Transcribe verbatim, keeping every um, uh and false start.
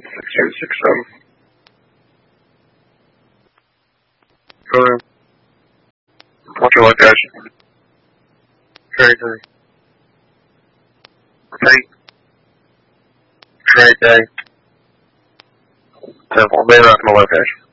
six two six seven. Go ahead. What's your location? Trade day. Repeat. Trade day. ten four, be right to my location.